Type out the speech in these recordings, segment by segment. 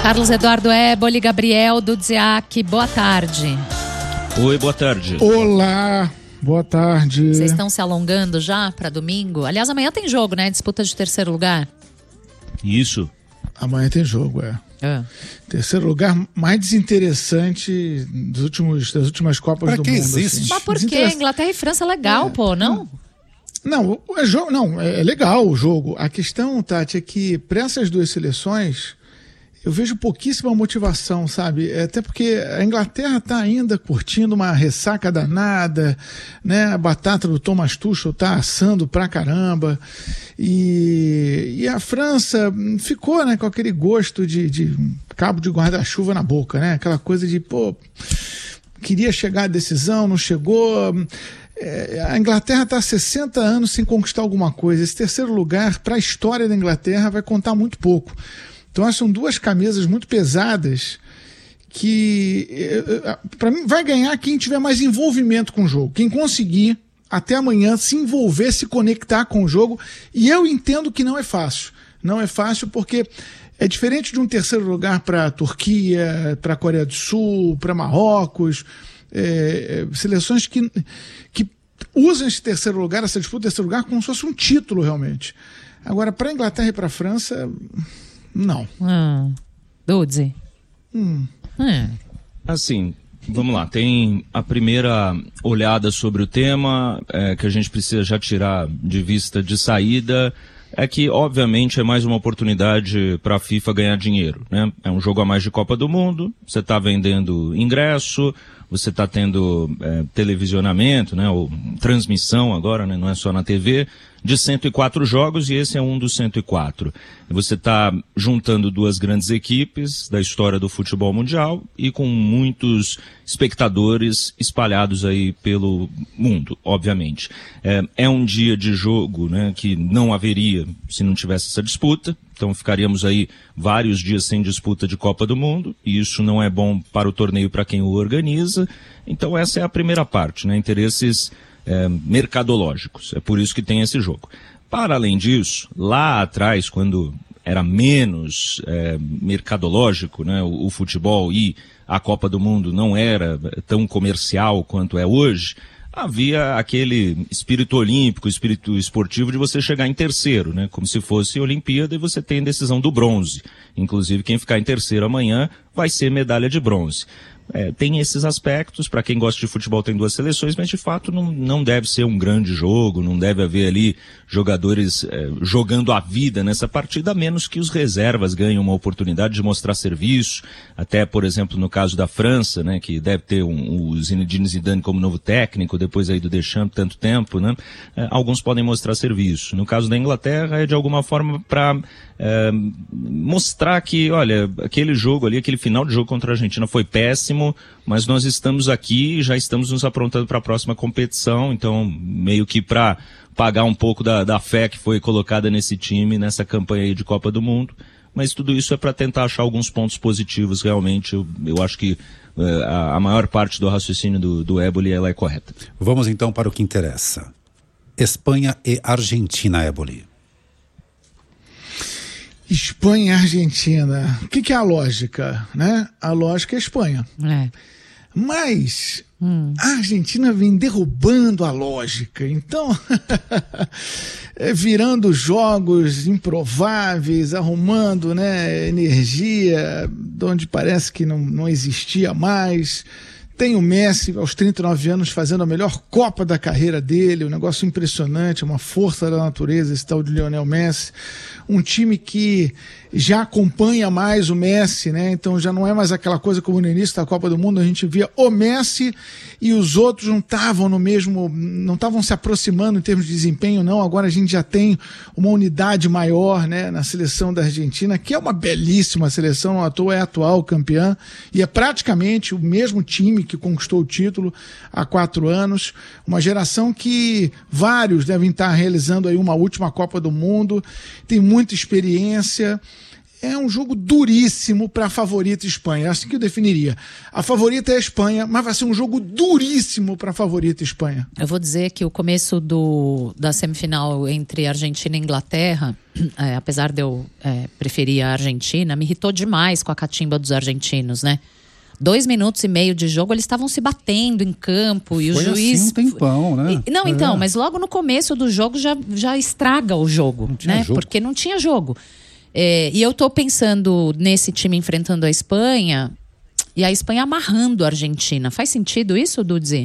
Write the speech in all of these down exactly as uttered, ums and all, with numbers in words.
Carlos Eduardo Éboli, Gabriel Dudziak, boa tarde. Oi, boa tarde. Olá, boa tarde. Vocês estão se alongando já para domingo? Aliás, amanhã tem jogo, né? Disputa de terceiro lugar. Isso. Amanhã tem jogo, é. é. Terceiro lugar mais desinteressante dos últimos, das últimas Copas pra do que Mundo. Existe? Assim. Mas por quê? Inglaterra e França é legal, é. pô, não? Não, é, jogo, não, é legal o jogo. A questão, Tati, é que para essas duas seleções eu vejo pouquíssima motivação, sabe? Até porque a Inglaterra está ainda curtindo uma ressaca danada, né? A batata do Thomas Tuchel tá assando pra caramba. E, e a França ficou, né, com aquele gosto de, de cabo de guarda-chuva na boca, né? Aquela coisa de, pô, queria chegar à decisão, não chegou. É, a Inglaterra está há sessenta anos sem conquistar alguma coisa. Esse terceiro lugar, para a história da Inglaterra, vai contar muito pouco. Então, são duas camisas muito pesadas que, para mim, vai ganhar quem tiver mais envolvimento com o jogo. Quem conseguir, até amanhã, se envolver, se conectar com o jogo. E eu entendo que não é fácil. Não é fácil porque é diferente de um terceiro lugar para a Turquia, para a Coreia do Sul, para Marrocos. É, seleções que, que usam esse terceiro lugar, essa disputa do terceiro lugar, como se fosse um título, realmente. Agora, para a Inglaterra e para a França... Não. Hum. Dudzi. Hum. É. Assim, vamos lá. Tem a primeira olhada sobre o tema, é, que a gente precisa já tirar de vista de saída, é que, obviamente, é mais uma oportunidade para a FIFA ganhar dinheiro, né? É um jogo a mais de Copa do Mundo, você está vendendo ingresso, você está tendo é, televisionamento, né? Ou transmissão agora, né? Não é só na T V, de cento e quatro jogos, e esse é um dos cento e quatro. Você está juntando duas grandes equipes da história do futebol mundial e com muitos espectadores espalhados aí pelo mundo, obviamente. É, é um dia de jogo, né, que não haveria se não tivesse essa disputa. Então ficaríamos aí vários dias sem disputa de Copa do Mundo, e isso não é bom para o torneio, para quem o organiza. Então essa é a primeira parte, né, interesses É, mercadológicos, é por isso que tem esse jogo. Para além disso, lá atrás, quando era menos é, mercadológico, né, o, o futebol, e a Copa do Mundo não era tão comercial quanto é hoje, havia aquele espírito olímpico, espírito esportivo de você chegar em terceiro, né, como se fosse Olimpíada, e você tem decisão do bronze. Inclusive, quem ficar em terceiro amanhã vai ser medalha de bronze. É, tem esses aspectos, para quem gosta de futebol tem duas seleções, mas de fato não, não deve ser um grande jogo, não deve haver ali jogadores é, jogando a vida nessa partida, a menos que os reservas ganhem uma oportunidade de mostrar serviço, até, por exemplo, no caso da França, né, que deve ter um, o Zinedine Zidane como novo técnico, depois aí do Deschamps, tanto tempo, né, é, alguns podem mostrar serviço. No caso da Inglaterra, é de alguma forma para é, mostrar que, olha, aquele jogo ali, aquele final de jogo contra a Argentina foi péssimo, mas nós estamos aqui e já estamos nos aprontando para a próxima competição, então meio que para pagar um pouco da, da fé que foi colocada nesse time, nessa campanha aí de Copa do Mundo, mas tudo isso é para tentar achar alguns pontos positivos realmente. Eu, eu acho que uh, a, a maior parte do raciocínio do, do Éboli, ela é correta. Vamos então para o que interessa. Espanha e Argentina, Éboli. Espanha e Argentina. O que, que é a lógica, né? A lógica é a Espanha. É. Mas hum. a Argentina vem derrubando a lógica. Então, é virando jogos improváveis, arrumando, né, energia de onde parece que não, não existia mais. Tem o Messi, aos trinta e nove anos, fazendo a melhor Copa da carreira dele, um negócio impressionante, uma força da natureza, esse tal de Lionel Messi. Um time que já acompanha mais o Messi, né? Então já não é mais aquela coisa como no início da Copa do Mundo, a gente via o Messi e os outros não estavam no mesmo, não estavam se aproximando em termos de desempenho, não. Agora a gente já tem uma unidade maior, né, na seleção da Argentina, que é uma belíssima seleção, não à toa é a atual campeã, e é praticamente o mesmo time que conquistou o título há quatro anos, uma geração que vários devem estar realizando aí uma última Copa do Mundo, tem muita experiência. é um jogo duríssimo para a favorita Espanha. É assim que eu definiria. A favorita é a Espanha, mas vai ser um jogo duríssimo para a favorita Espanha. Eu vou dizer que o começo do, da semifinal entre Argentina e Inglaterra, é, apesar de eu é, preferir a Argentina, me irritou demais com a catimba dos argentinos, né? Dois minutos e meio de jogo, eles estavam se batendo em campo e Foi o juiz... assim um tempão, né? E, não, então, é. mas logo no começo do jogo já, já estraga o jogo, Não tinha né? jogo. Porque não tinha jogo. É, e eu tô pensando nesse time enfrentando a Espanha e a Espanha amarrando a Argentina. Faz sentido isso, Dudzi?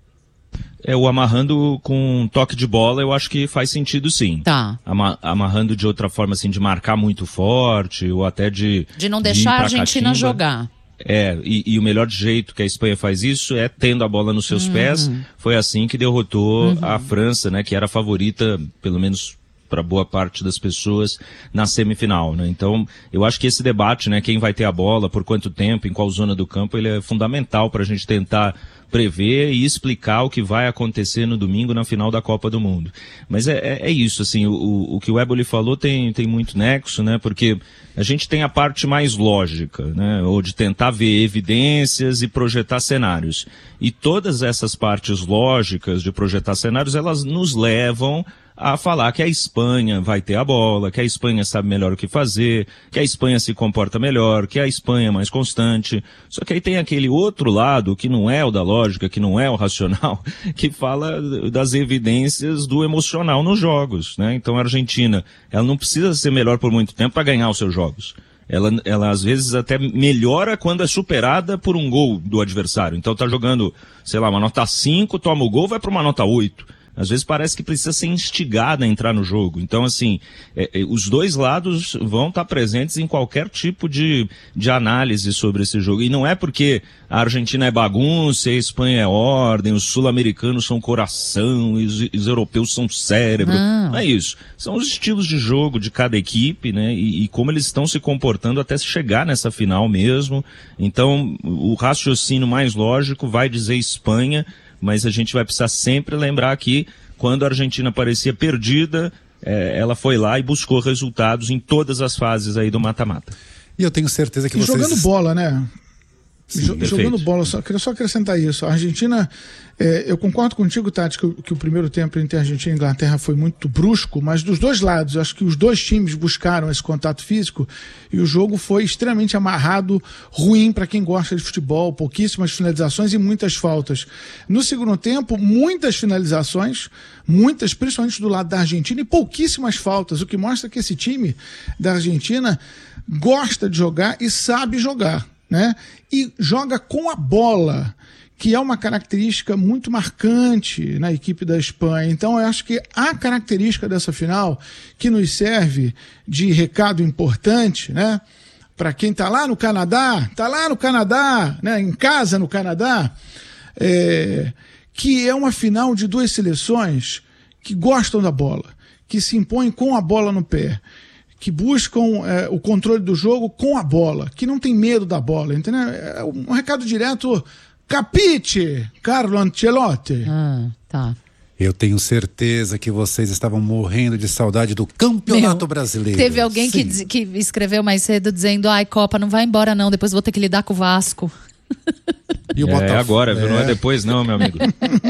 É, o amarrando com um toque de bola, eu acho que faz sentido sim. Tá. Ama- amarrando de outra forma, assim, de marcar muito forte, ou até de... De não ir deixar a pra Argentina catimba. jogar. É, e, e o melhor jeito que a Espanha faz isso é tendo a bola nos seus Uhum. pés. Foi assim que derrotou a França, né, que era a favorita, pelo menos para boa parte das pessoas, na semifinal, né? Então, eu acho que esse debate, né, quem vai ter a bola, por quanto tempo, em qual zona do campo, ele é fundamental para a gente tentar prever e explicar o que vai acontecer no domingo na final da Copa do Mundo. Mas é, é, é isso, assim, o, o, o que o Eboli falou tem, tem muito nexo, né, porque a gente tem a parte mais lógica, né, ou de tentar ver evidências e projetar cenários. E todas essas partes lógicas de projetar cenários, elas nos levam a falar que a Espanha vai ter a bola, que a Espanha sabe melhor o que fazer, que a Espanha se comporta melhor, que a Espanha é mais constante. Só que aí tem aquele outro lado, que não é o da lógica, que não é o racional, que fala das evidências do emocional nos jogos, né? Então a Argentina, ela não precisa ser melhor por muito tempo para ganhar os seus jogos. Ela, ela às vezes até melhora quando é superada por um gol do adversário. Então tá jogando, sei lá, uma nota cinco, toma o gol, vai para uma nota oito. Às vezes parece que precisa ser instigada a entrar no jogo. Então, assim, é, é, os dois lados vão estar presentes em qualquer tipo de, de análise sobre esse jogo. E não é porque a Argentina é bagunça, a Espanha é ordem, os sul-americanos são coração, e os, os europeus são cérebro. Não. Não é isso. São os estilos de jogo de cada equipe, né? E, e como eles estão se comportando até chegar nessa final mesmo. Então, o raciocínio mais lógico vai dizer Espanha, mas a gente vai precisar sempre lembrar que quando a Argentina parecia perdida, é, ela foi lá e buscou resultados em todas as fases aí do mata-mata. E eu tenho certeza que E vocês... jogando bola, né? Sim, Jo- perfeito. jogando bola, só, queria só acrescentar isso. A Argentina, é, eu concordo contigo, Tati, que, o- que o primeiro tempo entre a Argentina e a Inglaterra foi muito brusco, mas dos dois lados, eu acho que os dois times buscaram esse contato físico e o jogo foi extremamente amarrado, ruim para quem gosta de futebol, pouquíssimas finalizações e muitas faltas. No segundo tempo, muitas finalizações, muitas, principalmente do lado da Argentina, e pouquíssimas faltas, o que mostra que esse time da Argentina gosta de jogar e sabe jogar, né? E joga com a bola, que é uma característica muito marcante na equipe da Espanha. Então eu acho que a característica dessa final, que nos serve de recado importante, né? Para quem está lá no Canadá, está lá no Canadá, né? Em casa no Canadá, é, que é uma final de duas seleções que gostam da bola, que se impõem com a bola no pé, que buscam é, o controle do jogo com a bola, que não tem medo da bola, entendeu? É um recado direto, capite, Carlo Ancelotti. Ah, tá. Eu tenho certeza que vocês estavam morrendo de saudade do Campeonato Meu, Brasileiro. Teve alguém que, Sim. diz- que escreveu mais cedo dizendo: ai, Copa, não vai embora não, depois vou ter que lidar com o Vasco. E o É Botafogo, agora, viu? Não é é. depois não, meu amigo.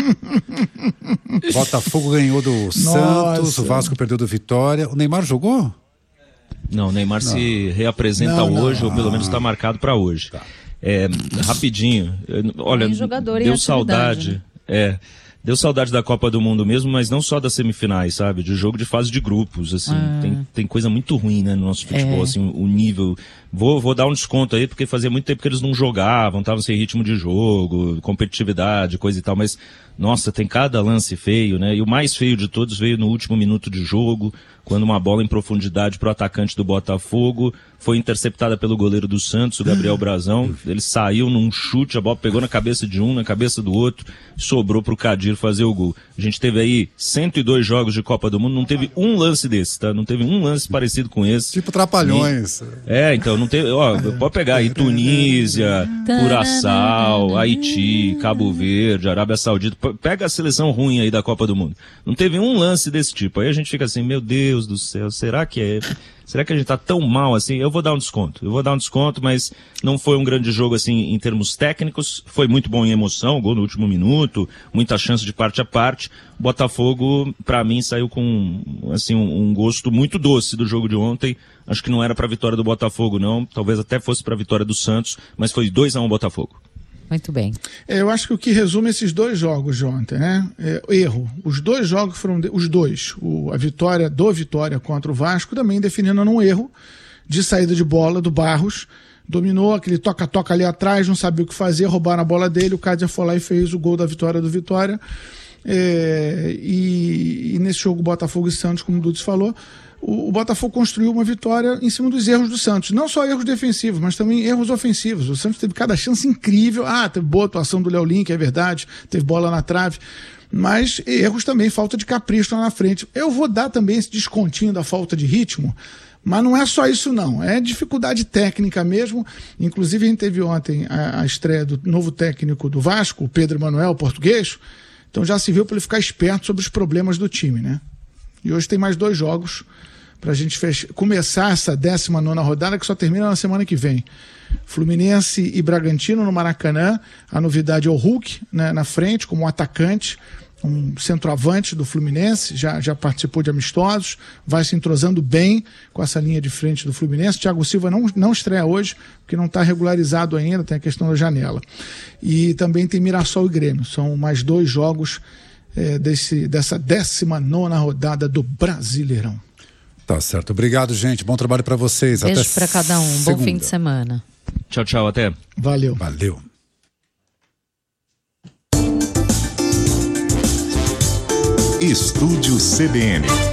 Botafogo ganhou do Santos, o Vasco perdeu do Vitória. O Neymar jogou? Não, o Neymar se reapresenta Não, não. hoje, ou pelo menos está marcado para hoje. É, rapidinho, eu- olha, Tem jogador em deu atividade, saudade, né? é, deu saudade da Copa do Mundo mesmo, mas não só das semifinais, sabe? De jogo de fase de grupos, assim, tem, tem coisa muito ruim, né, no nosso futebol, É. assim, o nível. Vou, vou dar um desconto aí, porque fazia muito tempo que eles não jogavam, estavam sem ritmo de jogo, competitividade, coisa e tal, mas, nossa, tem cada lance feio, né? E o mais feio de todos veio no último minuto de jogo, quando uma bola em profundidade pro atacante do Botafogo foi interceptada pelo goleiro do Santos, o Gabriel Brazão. Ele saiu num chute, a bola pegou na cabeça de um, na cabeça do outro, sobrou pro Kadir fazer o gol. A gente teve aí cento e dois jogos de Copa do Mundo, não teve um lance desse, tá? Não teve um lance parecido com esse. Tipo Trapalhões. É, então, não teve, ó, pode pegar aí Tunísia, Curaçao, Haiti, Cabo Verde, Arábia Saudita, P- pega a seleção ruim aí da Copa do Mundo. Não teve um lance desse tipo. Aí a gente fica assim, meu Deus Deus do céu, será que é... Será que a gente tá tão mal assim? Eu vou dar um desconto, eu vou dar um desconto, mas não foi um grande jogo assim em termos técnicos, foi muito bom em emoção, gol no último minuto, muita chance de parte a parte. O Botafogo, para mim, saiu com assim um, um gosto muito doce do jogo de ontem. Acho que não era para a vitória do Botafogo, não, talvez até fosse para a vitória do Santos, mas foi dois a um Botafogo. Muito bem. É, eu acho que o que resume esses dois jogos de ontem, né? É, erro. Os dois jogos foram, de, os dois, o, a vitória do Vitória contra o Vasco, também definindo num erro de saída de bola do Barros. Dominou aquele toca-toca ali atrás, não sabia o que fazer, roubaram a bola dele, o Cádia foi lá e fez o gol da vitória do Vitória. É, e, e nesse jogo Botafogo e Santos, como o Dudes falou, o, o Botafogo construiu uma vitória em cima dos erros do Santos. Não só erros defensivos, mas também erros ofensivos. O Santos teve cada chance incrível. Ah, teve boa atuação do Léo Link, é verdade, teve bola na trave. Mas erros também, falta de capricho lá na frente. Eu vou dar também esse descontinho da falta de ritmo, mas não é só isso não, é dificuldade técnica mesmo. Inclusive a gente teve ontem a, a estreia do novo técnico do Vasco, o Pedro Emanuel, português. Então já se viu para ele ficar esperto sobre os problemas do time, né? E hoje tem mais dois jogos para a gente fech... começar essa décima nona rodada, que só termina na semana que vem. Fluminense e Bragantino no Maracanã. A novidade é o Hulk, né, na frente, como um atacante, um centroavante do Fluminense, já, já participou de amistosos, vai se entrosando bem com essa linha de frente do Fluminense. Thiago Silva não, não estreia hoje, porque não está regularizado ainda, tem a questão da janela. E também tem Mirassol e Grêmio, são mais dois jogos é, desse, dessa décima nona rodada do Brasileirão. Tá certo, obrigado, gente, bom trabalho para vocês. Beijo até para cada um, segunda. Bom fim de semana. Tchau, tchau, até. Valeu. Valeu. Estúdio C B N.